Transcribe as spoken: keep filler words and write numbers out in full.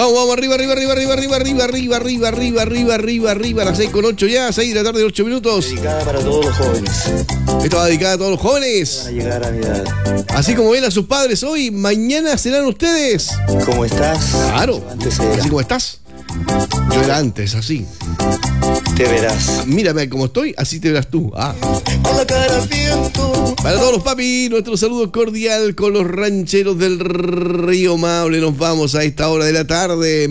Vamos, vamos, arriba, arriba, arriba, arriba, arriba, arriba, arriba, arriba, arriba, arriba, arriba, arriba, a las seis con ocho ya, seis de la tarde, ocho minutos. Dedicada para todos los jóvenes. Esto va dedicada a todos los jóvenes. Van a llegar a mi edad. Así como ven a sus padres hoy, mañana serán ustedes. ¿Cómo estás? Claro. Antes era. Así como estás. Yo era antes, así. Te verás. Mírame cómo estoy, así te verás tú. Ah. Con la cara al viento. Para todos los papis, nuestro saludo cordial con los rancheros del Río Maule. Nos vamos a esta hora de la tarde.